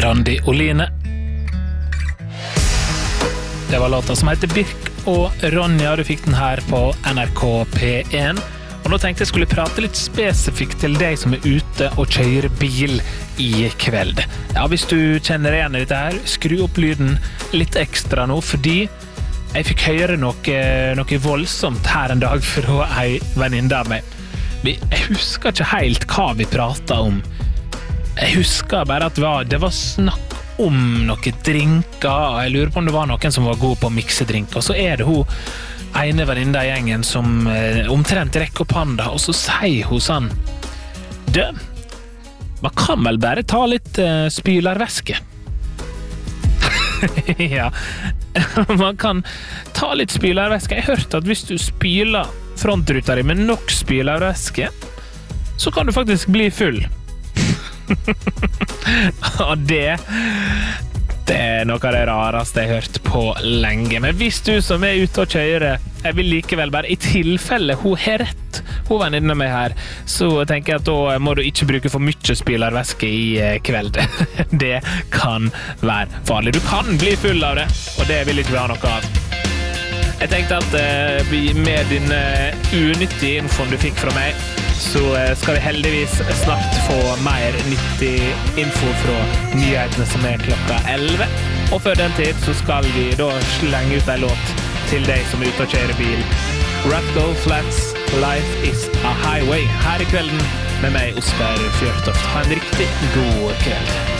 Randi Oline. Det var låta som heter Birk og Ronja. Du fikk den her på NRK P1. Og nå tenkte jeg skulle prate litt spesifikt til deg som ute og kjører bil i kveld. Ja, hvis du kjenner igjen i dette her, skru opp lyden litt ekstra nå, fordi jeg fikk høre noe voldsomt her en dag fra ei venninne av meg. Jeg husker ikke helt hva vi pratet om. Jeg husker bare at det var snakk om noen drinker. Jeg lurer på om det var noen som var god på å mikse drinker. Og så det hun ene venninne i gjengen som omtrent rekker opp handa, og så sier hun sånn: «Du, man kan vel bare ta litt spylervæske?» Ja, man kan ta litt spylervæske. Jeg har hørt at hvis du spyler frontruta di med nok spylervæske, så kan du faktisk bli full. Og det noe av det rareste jeg har hørt på lenge. Men hvis du som ute og kjører, jeg vil likevel bare, i tilfelle hun har rett, hun venninne med her, så tenker jeg at da må du ikke bruke for mye spylervæske i kveld. Det kan være farlig. Du kan bli full av det, og det vil ikke vi ha noe av. Jeg tenkte at med din unyttige infoen du fikk fra meg, så skal vi heldigvis snart få mer nyttig info fra nyhetene som klokka 11. Og før den tid så skal vi da slenge ut en låt til deg som ute og kjører bil. Ratgo Flats, Life is a Highway, her i kvelden med meg, Oskar Fjørtoft. Ha en riktig god kveld.